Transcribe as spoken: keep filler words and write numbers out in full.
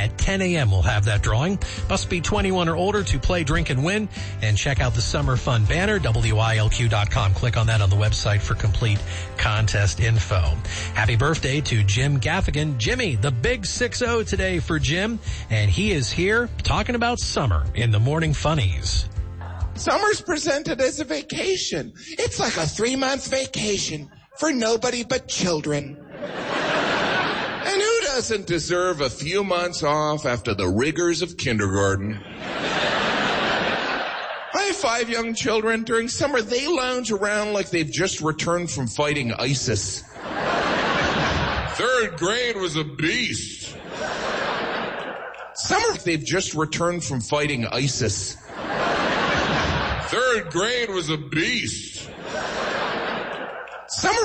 at ten a.m. we'll have that drawing. Must be twenty-one or older to play, drink, and win. And check out the Summer Fun banner, W I L Q dot com. Click on that on the website for complete contest info. Happy birthday to Jim Gaffigan. Jimmy, the big six oh today for Jim. And he is here talking about summer in the Morning Funnies. Summer's presented as a vacation. It's like a three-month vacation for nobody but children. And who doesn't deserve a few months off after the rigors of kindergarten? I have five young children. During summer, they lounge around like they've just returned from fighting ISIS. Third grade was a beast. Summer, they've just returned from fighting ISIS. Third grade was a beast.